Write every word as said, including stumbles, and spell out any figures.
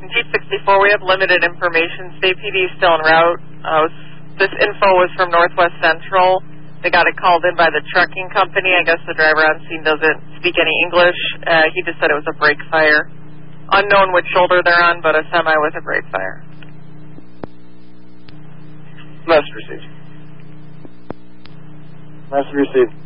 G sixty-four, we have limited information. State P D is still en route. Uh, this info was from Northwest Central. They got it called in by the trucking company. I guess the driver on scene doesn't speak any English. Uh, he just said it was a brake fire. Unknown which shoulder they're on, but a semi with a brake fire. Message received. Message received.